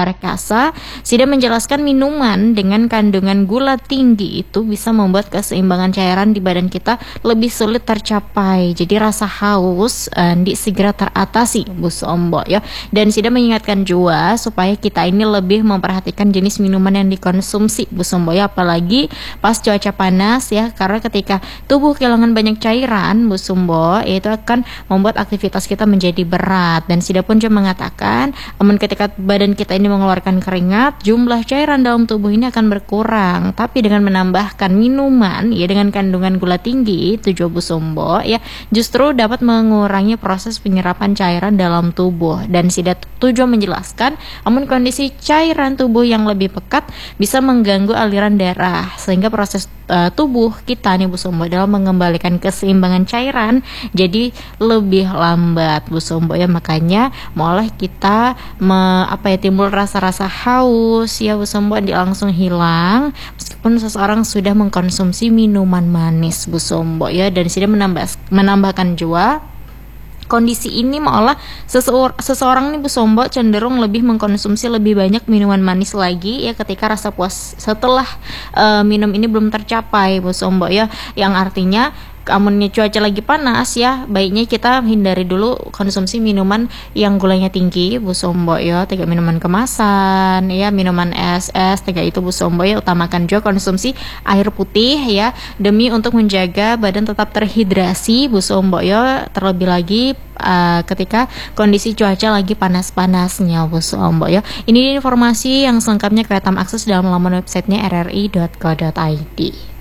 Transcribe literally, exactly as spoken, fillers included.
Parkasa sudah menjelaskan minuman dengan kandungan gula tinggi itu bisa membuat keseimbangan cairan di badan kita lebih sulit tercapai. Jadi rasa haus uh, di segera teratasi Bu Sombo ya. Dan sudah mengingatkan juga supaya kita ini lebih memperhatikan jenis minuman yang dikonsumsi Bu Sombo ya, apalagi pas cuaca panas ya, karena ketika tubuh kehilangan banyak cairan Bu Sombo itu akan membuat aktivitas kita menjadi berat. Dan sudah pun juga mengatakan namun ketika badan kita ini mengeluarkan keringat, jumlah cairan dalam tubuh ini akan berkurang. Tapi dengan menambahkan minuman ya dengan kandungan gula tinggi tujuh Bu Sombo ya, justru dapat mengurangi proses penyerapan cairan dalam tubuh. Dan Sida tujuh menjelaskan namun kondisi cairan tubuh yang lebih pekat bisa mengganggu aliran darah sehingga proses uh, tubuh kita nih Bu Sombo dalam mengembalikan keseimbangan cairan jadi lebih lambat Bu Sombo ya. Makanya mulai kita me, apa ya timbul rasa-rasa haus ya Bu Sombo langsung hilang meskipun seseorang sudah mengkonsumsi minuman manis Bu Sombo ya. Dan sudah menambah menambahkan juga kondisi ini malah seseor, seseorang nih Bu Sombo cenderung lebih mengkonsumsi lebih banyak minuman manis lagi ya ketika rasa puas setelah uh, minum ini belum tercapai Bu Sombo ya, yang artinya amunnya cuaca lagi panas ya, baiknya kita hindari dulu konsumsi minuman yang gulanya tinggi Bu Sombo ya, tiga minuman kemasan ya, minuman es es tiga itu Bu Sombo ya. Utamakan juga konsumsi air putih ya demi untuk menjaga badan tetap terhidrasi Bu Sombo ya, terlebih lagi uh, ketika kondisi cuaca lagi panas-panasnya Bu Sombo ya. Ini informasi yang selengkapnya Kreatam akses dalam laman websitenya r r i dot co dot i d.